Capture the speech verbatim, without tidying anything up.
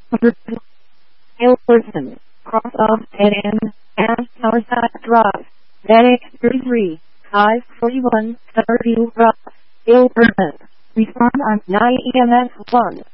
Hill person, cross of dead end, and Towerside Drive, Medic thirty-three, five forty-one, Starview Drive, Hill person. Respond on nine E M S one.